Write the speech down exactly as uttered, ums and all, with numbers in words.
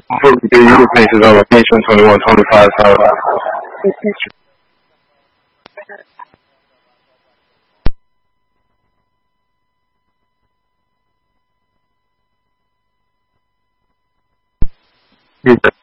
forty-three Euro faces on location, twenty-one twenty-five South. Yes,